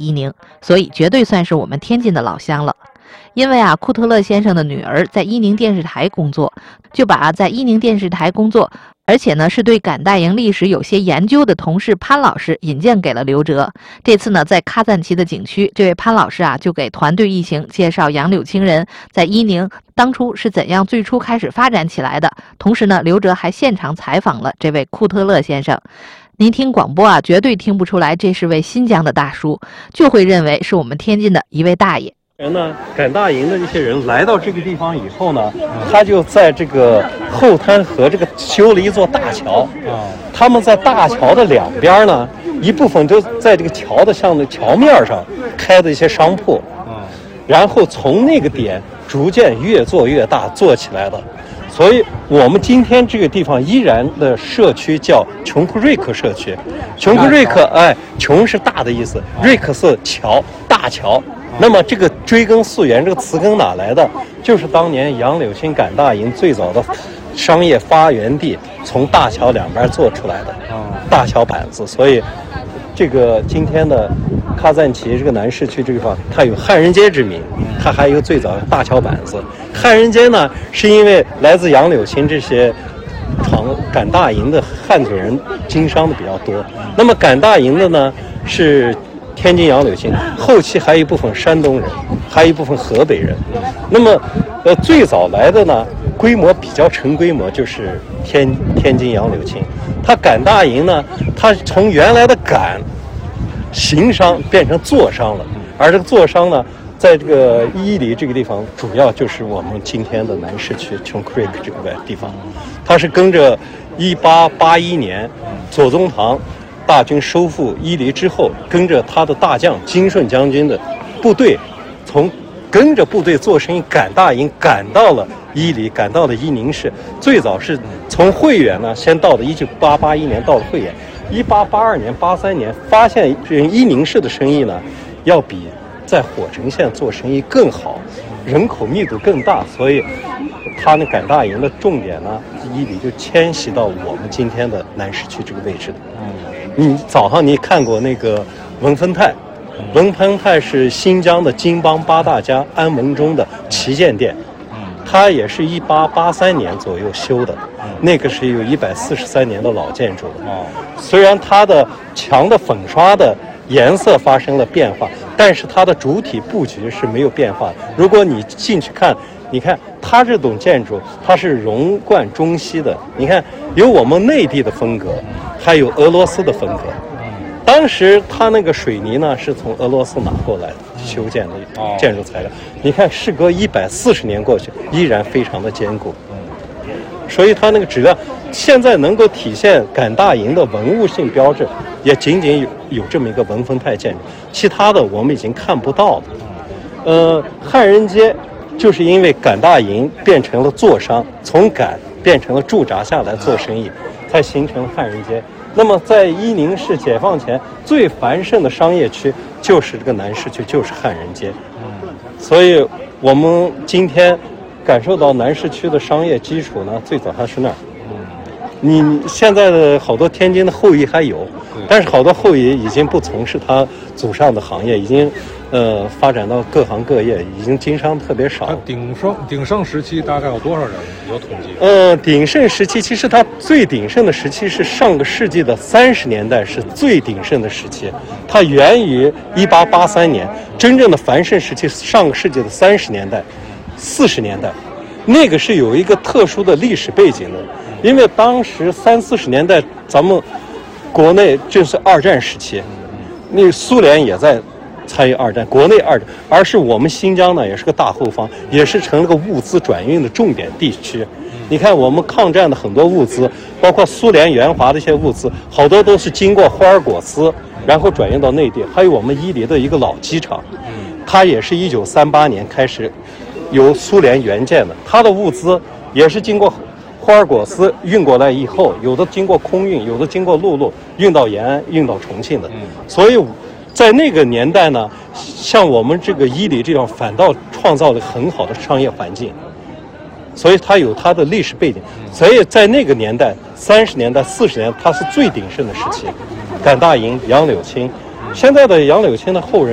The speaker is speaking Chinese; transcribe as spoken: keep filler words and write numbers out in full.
伊宁，所以绝对算是我们天津的老乡了。因为啊，库特勒先生的女儿在伊宁电视台工作，就把在伊宁电视台工作，而且呢是对赶大营历史有些研究的同事潘老师引荐给了刘哲。这次呢，在喀赞旗的景区，这位潘老师啊就给团队一行介绍杨柳青人在伊宁当初是怎样最初开始发展起来的。同时呢，刘哲还现场采访了这位库特勒先生。您听广播啊，绝对听不出来这是位新疆的大叔，就会认为是我们天津的一位大爷。 人呢，赶大营的这些人来到这个地方以后呢，他就在这个后滩河这个修了一座大桥。他们在大桥的两边呢，一部分就在这个桥的上的桥面上开的一些商铺，然后从那个点逐渐越做越大，做起来的。所以我们今天这个地方依然的社区叫琼库瑞克社区。琼库瑞克，哎，琼是大的意思，瑞克是桥，大桥。那么这个追根溯源，这个词根哪来的？就是当年杨柳青赶大营最早的商业发源地，从大桥两边做出来的大桥板子。所以这个今天的喀赞旗这个南市区这个地方，它有汉人街之名，它还有最早的大桥板子。汉人街呢，是因为来自杨柳青这些闯赶大营的汉族人经商的比较多。那么赶大营的呢是天津杨柳青，后期还有一部分山东人，还有一部分河北人。那么，呃，最早来的呢，规模比较成规模就是天天津杨柳青。他赶大营呢，他从原来的赶行商变成做商了，而这个做商呢，在这个伊犁这个地方，主要就是我们今天的南市区琼库瑞克这个地方。它是跟着一八八一年左宗棠大军收复伊犁之后，跟着他的大将金顺将军的部队，从跟着部队做生意赶大营，赶到了伊犁，赶到了伊宁市。最早是从会远呢，先到的一九八八一年到了会远，一八八二年、八三年发现伊宁市的生意呢，要比在火城县做生意更好，人口密度更大，所以他那赶大营的重点呢，伊犁就迁徙到我们今天的南市区这个位置的。你早上你看过那个文峰泰，文峰泰是新疆的金邦八大家安文中的旗舰店，它也是一八八三年左右修的，那个是有一百四十三年的老建筑了。虽然它的墙的粉刷的颜色发生了变化，但是它的主体布局是没有变化的。如果你进去看，你看它这种建筑，它是融贯中西的。你看有我们内地的风格，还有俄罗斯的风格。当时它那个水泥呢，是从俄罗斯拿过来的修建的建筑材料。你看，事隔一百四十年过去，依然非常的坚固。所以它那个质量，现在能够体现赶大营的文物性标志，也仅仅有有这么一个文峰派建筑，其他的我们已经看不到了。呃，汉人街就是因为赶大营变成了做商，从赶变成了驻扎下来做生意，才形成了汉人街。那么在伊宁市解放前最繁盛的商业区就是这个南市区，就是汉人街。所以我们今天感受到南市区的商业基础呢，最早还是那儿。你现在的好多天津的后裔还有，但是好多后裔已经不从事他祖上的行业，已经呃发展到各行各业，已经经商特别少。 鼎盛鼎盛时期大概有多少人？有统计？ 呃，鼎盛时期其实它最鼎盛的时期是上个世纪的三十年代，是最鼎盛的时期。它源于一八八三年，真正的繁盛时期上个世纪的三十年代、四十年代，那个是有一个特殊的历史背景的。因为当时三四十年代，咱们国内正是二战时期，那苏联也在参与二战，国内二战，而是我们新疆呢也是个大后方，也是成了个物资转运的重点地区。你看我们抗战的很多物资，包括苏联援华的一些物资，好多都是经过霍尔果斯，然后转运到内地。还有我们伊犁的一个老机场，它也是一九三八年开始由苏联援建的，它的物资也是经过霍尔果斯运过来以后，有的经过空运，有的经过陆路运到延安，运到重庆的。所以在那个年代呢，像我们这个伊犁这样反倒创造了很好的商业环境，所以它有它的历史背景。所以在那个年代，三十年代、四十年代，它是最鼎盛的时期。赶大营、杨柳青，现在的杨柳青的后人